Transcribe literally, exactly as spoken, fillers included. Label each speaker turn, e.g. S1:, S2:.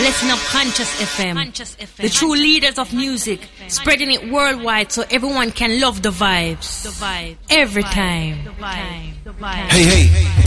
S1: blessing of Conscious F M, the true leaders of music, spreading it worldwide so everyone can love the vibes. Every time.
S2: Hey, hey.